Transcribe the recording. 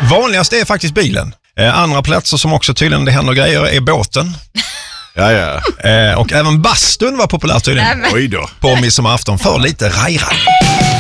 Vanligast är faktiskt bilen. Andra platser som också tydligen det händer grejer är båten. Ja. Och även bastun var populär tydligen. Oj då. På midsommarafton för lite rajraj.